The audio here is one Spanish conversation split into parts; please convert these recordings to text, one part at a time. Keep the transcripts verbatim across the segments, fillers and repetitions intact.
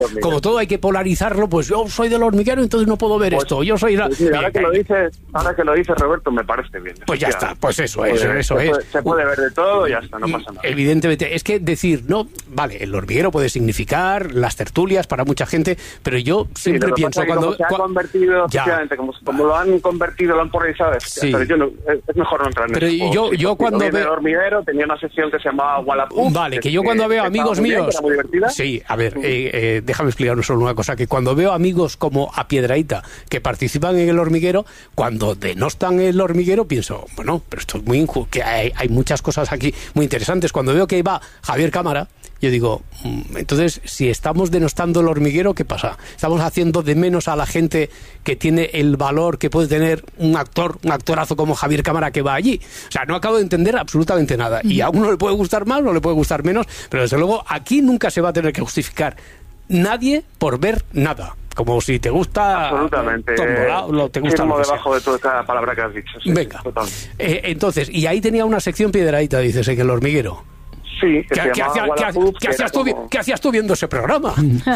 como todo hay que polarizarlo, pues yo soy del hormiguero, entonces no puedo ver pues, esto. Yo soy... Pues mira, ahora, que lo dices, ahora que lo dices, Roberto, me parece bien. Pues ya está, pues eso es, puede, eso se es. Puede, se puede ver de todo y ya está, no pasa nada. Evidentemente, es que decir, no, vale, el hormiguero puede significar las tertulias para mucha gente, pero yo siempre sí, pienso cuando... Como se ha cua... convertido, efectivamente, como, como lo han convertido, lo han polarizado, sí. pero yo no, es mejor no entrar en pero eso. Yo, yo cuando veo... el hormiguero tenía una sección que se llamaba Wallapop. Vale, que, que yo cuando veo amigos míos... Bien, sí, a ver, eh, eh, déjame explicar solo una cosa, que cuando veo amigos como a Piedrahita que participan en el hormiguero, cuando denostan el hormiguero pienso, bueno, pero esto es muy injusto, que hay, hay muchas cosas aquí muy interesantes. Cuando veo que va Javier Cámara, yo digo, entonces, si estamos denostando el hormiguero, ¿qué pasa? Estamos haciendo de menos a la gente que tiene el valor que puede tener un actor, un actorazo como Javier Cámara que va allí. O sea, no acabo de entender absolutamente nada. Y a uno le puede gustar más, o le puede gustar menos, pero desde luego aquí nunca se va a tener que justificar nadie por ver nada. Como si te gusta... Absolutamente. Tombola, lo, te gusta lo debajo de toda esta palabra que has dicho. Sí, venga. Eh, entonces, y ahí tenía una sección Piedrahita, dices, en el hormiguero. Sí, que ¿Qué, se ¿qué, hacía, Wallapop, ¿qué, hacías tú, como... ¿Qué hacías tú viendo ese programa?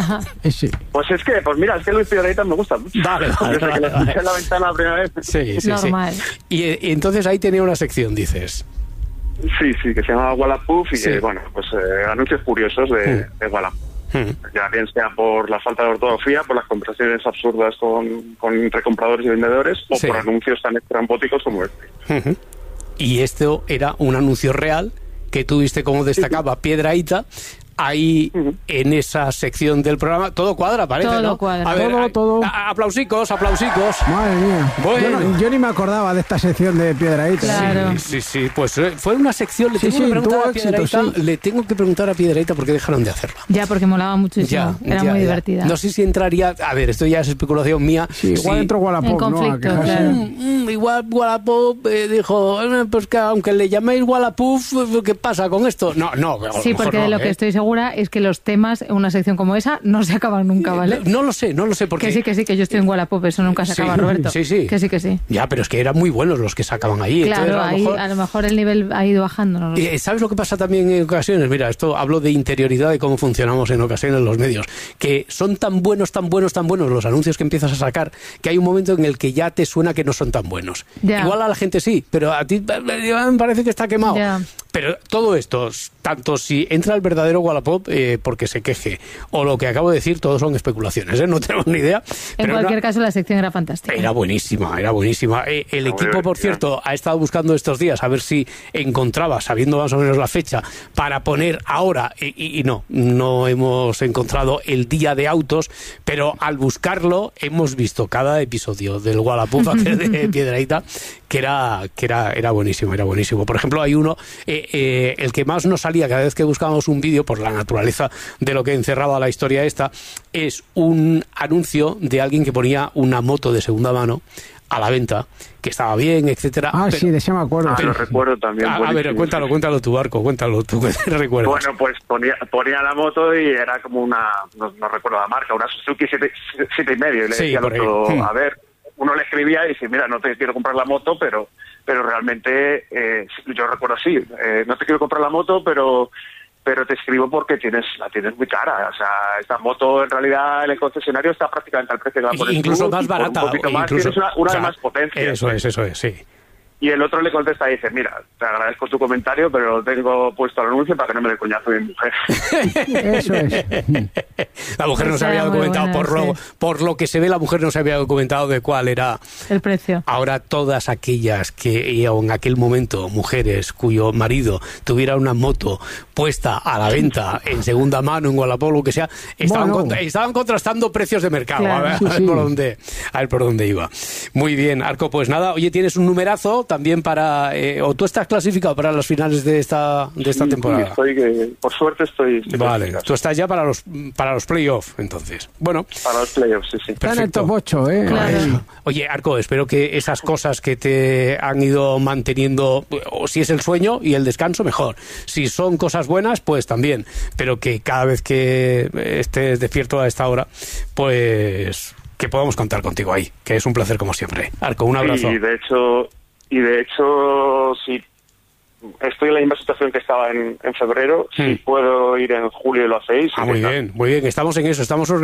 sí. Pues es que, pues mira, es que Luis Piedrahita me gusta mucho. Vale, vale, Desde vale, que lo vale. escuché en la ventana la primera vez. Sí, sí, normal. sí. Y, y entonces ahí tenía una sección, dices. Sí, sí, que se llamaba Wallapop y sí. que, bueno, pues eh, anuncios curiosos de, mm. de Wallapop. Hmm. Ya bien sea por la falta de ortografía, por las conversaciones absurdas con, con entre compradores y vendedores, o sí. por anuncios tan estrambóticos como este. Uh-huh. Y esto era un anuncio real que tú viste como destacaba sí, sí. Piedrahita ahí uh-huh. en esa sección del programa. Todo cuadra, parece, todo ¿no? Cuadra. A ver, todo, a, todo. A, aplausicos, aplausicos. Madre mía. Bueno. Yo, no, yo ni me acordaba de esta sección de Piedrahita. Claro. Sí, sí, sí. Pues fue una sección. Le sí, tengo sí, que preguntar a éxito, Piedrahita. sí. Le tengo que preguntar a Piedrahita por qué dejaron de hacerla. Ya, porque molaba muchísimo. Ya, Era ya, muy ya. divertida. No sé si entraría. A ver, esto ya es especulación mía. Sí, igual sí. entró Wallapop, en conflicto, ¿no? claro. Mm, mm, igual Wallapop eh, dijo, eh, pues que aunque le llaméis Wallapop, ¿qué pasa con esto? No, no. Sí, porque no, de lo ¿eh? que estoy segura es que los temas en una sección como esa no se acaban nunca, ¿vale? No, no lo sé, no lo sé porque... Que sí, que sí, que yo estoy en Wallapop, eso nunca se sí, acaba, Roberto. Sí, sí. Que sí, que sí. Ya, pero es que eran muy buenos los que sacaban ahí. Claro, Entonces, a, lo ahí, mejor... a lo mejor el nivel ha ido bajando. ¿No? Eh, ¿Sabes lo que pasa también en ocasiones? Mira, esto hablo de interioridad y cómo funcionamos en ocasiones los medios. Que son tan buenos, tan buenos, tan buenos los anuncios que empiezas a sacar que hay un momento en el que ya te suena que no son tan buenos. Ya. Igual a la gente sí, pero a ti me parece que está quemado. Ya. Pero todo esto, tanto si entra el verdadero Wallapop eh, porque se queje, o lo que acabo de decir, todos son especulaciones, ¿eh? No tenemos ni idea. En pero cualquier una... caso, la sección era fantástica. Era buenísima, era buenísima. Eh, el equipo, por cierto, ha estado buscando estos días a ver si encontraba, sabiendo más o menos la fecha, para poner ahora, y, y, y no, no hemos encontrado el día de autos, pero al buscarlo hemos visto cada episodio del Wallapop de Piedrahita, que era, que era, era buenísimo, era buenísimo. Por ejemplo, hay uno, eh, eh, el que más nos salía cada vez que buscábamos un vídeo, por la naturaleza de lo que encerraba la historia esta, es un anuncio de alguien que ponía una moto de segunda mano a la venta, que estaba bien, etcétera. Ah, pero, sí, de ese me acuerdo. Ah, lo recuerdo también. A, a ver, cuéntalo, cuéntalo tu Arco, cuéntalo tú, que te recuerdas. Bueno, pues ponía, ponía la moto y era como una, no, no recuerdo la marca, una Suzuki siete, siete y medio, y le sí, decía al otro, hmm. a ver, uno le escribía y dice, mira, no te quiero comprar la moto, pero pero realmente, eh, yo recuerdo así, eh, no te quiero comprar la moto, pero pero te escribo porque tienes la tienes muy cara. O sea, esta moto en realidad en el concesionario está prácticamente al precio que va a poner incluso tú, más barata. Un poquito más, incluso, tienes una, una o sea, de más potencia. Eso es, eso es, sí. Y el otro le contesta y dice, mira, te agradezco tu comentario, pero lo tengo puesto al anuncio para que no me dé coñazo mi mujer. Eso es. La mujer no se había documentado, buena, por, lo, sí. por lo que se ve, la mujer no se había documentado de cuál era el precio. Ahora todas aquellas que en aquel momento, mujeres cuyo marido tuviera una moto puesta a la venta en segunda mano, en Wallapop, lo que sea, estaban, bueno. contra, estaban contrastando precios de mercado. Claro. A ver, sí, a ver sí. por dónde, a ver por dónde iba. Muy bien, Arco, pues nada, oye, tienes un numerazo también para, eh, o tú estás clasificado para las finales de esta de esta sí, temporada. Sí, estoy, que, por suerte estoy, estoy vale, tú estás ya para los para los playoffs, entonces. Bueno, para los playoffs, sí, sí. Está en el top ocho, ¿eh? Claro. Oye, Arco, espero que esas cosas que te han ido manteniendo, o si es el sueño y el descanso, mejor. Si son cosas buenas, pues también. Pero que cada vez que estés despierto a esta hora, pues que podamos contar contigo ahí, que es un placer como siempre. Arco, un abrazo. Y de hecho, y de hecho, si estoy en la misma situación que estaba en, en febrero. Hmm. Si puedo ir en julio, lo hacéis. Ah, muy bien, muy bien. Estamos en eso, estamos